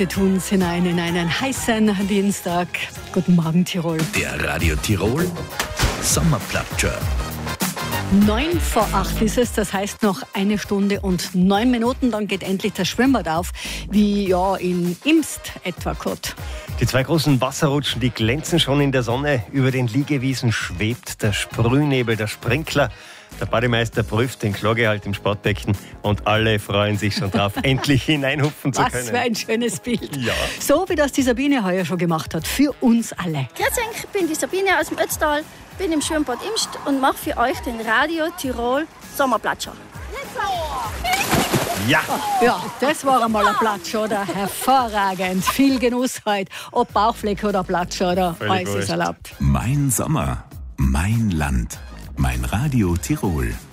Wir tun es hinein in einen heißen Dienstag. Guten Morgen, Tirol. Der Radio Tirol Sommerplatscher. 7:09 ist es, das heißt noch 1 Stunde und 9 Minuten, dann geht endlich das Schwimmbad auf, wie ja in Imst etwa, Kurt. Die 2 großen Wasserrutschen, die glänzen schon in der Sonne. Über den Liegewiesen schwebt der Sprühnebel, der Sprinkler. Der Bademeister prüft den Chlorgehalt im Sportbecken und alle freuen sich schon drauf, endlich hineinhupfen zu können. Was für ein schönes Bild. Ja. So wie das die Sabine heuer schon gemacht hat, für uns alle. Grüß euch, ich bin die Sabine aus dem Ötztal, bin im Schwimmbad Imst und mache für euch den Radio Tirol Sommerplatscher. Ja! Ja, das war einmal ein Platsch, oder? Hervorragend. Viel Genuss heute. Ob Bauchfleck oder Platsch, oder? Völlig Alles ist wurscht. erlaubt. Mein Sommer, mein Land, mein Radio Tirol.